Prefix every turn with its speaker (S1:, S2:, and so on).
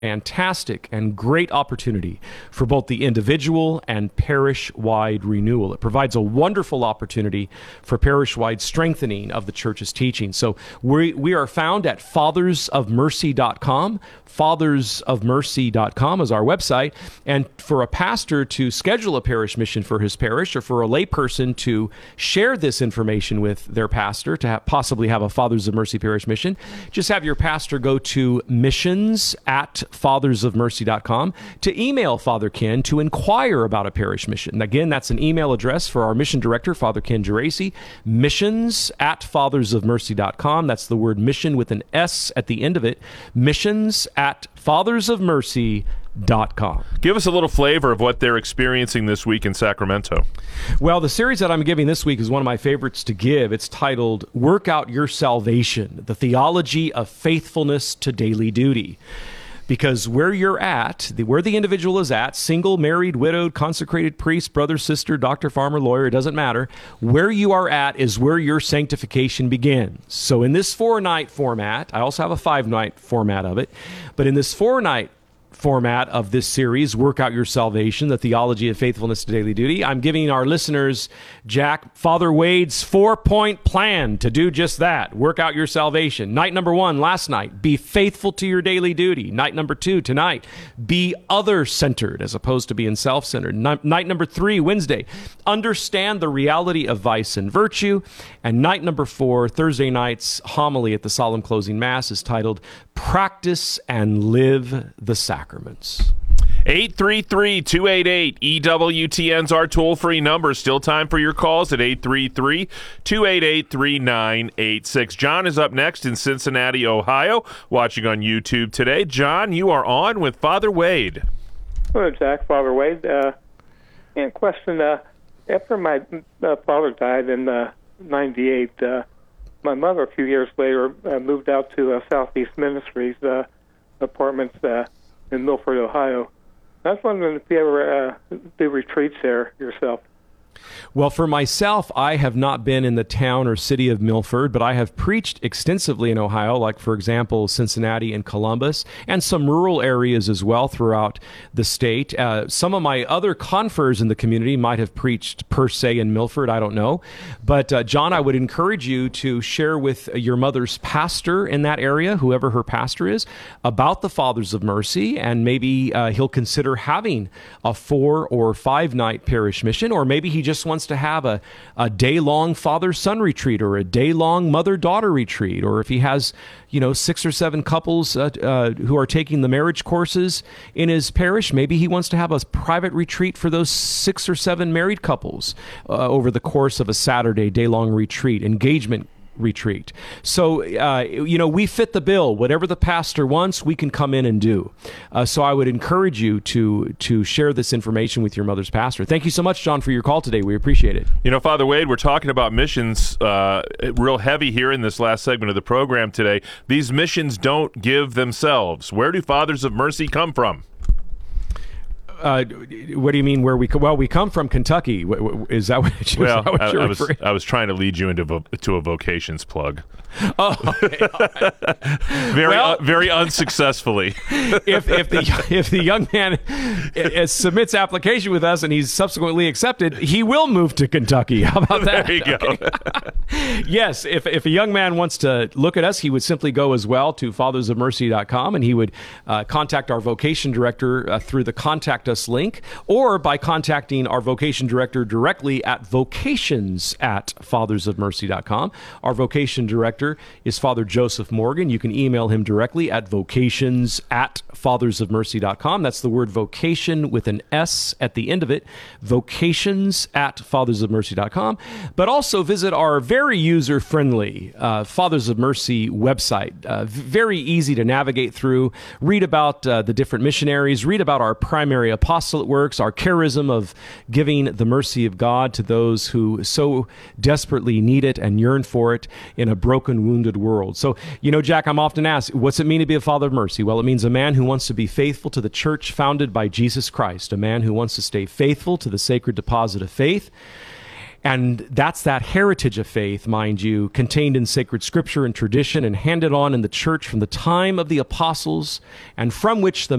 S1: fantastic and great opportunity for both the individual and parish-wide renewal. It provides a wonderful opportunity for parish-wide strengthening of the church's teaching. So we are found at fathersofmercy.com. Fathersofmercy.com is our website. And for a pastor to schedule a parish mission for his parish, or for a layperson to share this information with their pastor, to possibly have a Fathers of Mercy parish mission, just have your pastor go to missions@fathersofmercy.com to email Father Ken to inquire about a parish mission. Again, that's an email address for our mission director, Father Ken Geraci, missions@fathersofmercy.com. That's the word mission with an S at the end of it, missions@fathersofmercy.com.
S2: Give us a little flavor of what they're experiencing this week in Sacramento.
S1: Well, the series that I'm giving this week is one of my favorites to give. It's titled, Work Out Your Salvation, the Theology of Faithfulness to Daily Duty. Because where you're at, where the individual is at, single, married, widowed, consecrated priest, brother, sister, doctor, farmer, lawyer, it doesn't matter. Where you are at is where your sanctification begins. So in this 4-night format, I also have a 5-night format of it, but in this 4-night format of this series, Work Out Your Salvation, the Theology of Faithfulness to Daily Duty, I'm giving our listeners, Jack, Father Wade's 4-point plan to do just that. Work out your salvation. Night number 1, last night, be faithful to your daily duty. Night number 2, tonight, be other-centered as opposed to being self-centered. Night number 3, Wednesday, understand the reality of vice and virtue. And night number 4, Thursday night's homily at the solemn closing Mass is titled, Practice and Live the Sacraments.
S2: 833-288-EWTN's our toll-free number. Still time for your calls at 833-288-3986. John is up next in Cincinnati, Ohio, watching on YouTube today. John, you are on with Father Wade.
S3: Hello, Jack. Father Wade. Question. After my father died in 98, my mother, a few years later, moved out to Southeast Ministries apartments in Milford, Ohio. I was wondering if you ever do retreats there yourself.
S1: Well, for myself, I have not been in the town or city of Milford, but I have preached extensively in Ohio, like, for example, Cincinnati and Columbus, and some rural areas as well throughout the state. Some of my other confers in the community might have preached per se in Milford, I don't know. But, John, I would encourage you to share with your mother's pastor in that area, whoever her pastor is, about the Fathers of Mercy, and maybe he'll consider having a 4 or 5 night parish mission, or maybe he just wants to have a day-long father-son retreat, or a day-long mother-daughter retreat, or if he has, 6 or 7 couples who are taking the marriage courses in his parish, maybe he wants to have a private retreat for those 6 or 7 married couples over the course of a Saturday day-long retreat, engagement retreat. So, we fit the bill. Whatever the pastor wants, we can come in and do. So I would encourage you to share this information with your mother's pastor. Thank you so much, John, for your call today. We appreciate it.
S2: Father Wade, we're talking about missions real heavy here in this last segment of the program today. These missions don't give themselves. Where do Fathers of Mercy come from?
S1: What do you mean? Where we come from Kentucky. Is that what you're referring?
S2: I was trying to lead you to a vocations plug.
S1: Oh, okay. All right.
S2: Very unsuccessfully.
S1: If the young man submits application with us and he's subsequently accepted, he will move to Kentucky. How about that?
S2: There you go.
S1: Yes, if a young man wants to look at us, he would simply go as well to fathersofmercy.com, and he would contact our vocation director through the Contact Us link, or by contacting our vocation director directly at vocations@fathersofmercy.com. Our vocation director is Father Joseph Morgan. You can email him directly at vocations@fathersofmercy.com. That's the word vocation with an S at the end of it, vocations@fathersofmercy.com. But also visit our very user-friendly Fathers of Mercy website. Very easy to navigate through. Read about the different missionaries. Read about our primary apostolate works, our charism of giving the mercy of God to those who so desperately need it and yearn for it in a broken, wounded world. So, Jack, I'm often asked, what's it mean to be a Father of Mercy? Well, it means a man who wants to be faithful to the church founded by Jesus Christ, a man who wants to stay faithful to the sacred deposit of faith, And that's that heritage of faith, mind you, contained in sacred scripture and tradition and handed on in the church from the time of the apostles, and from which the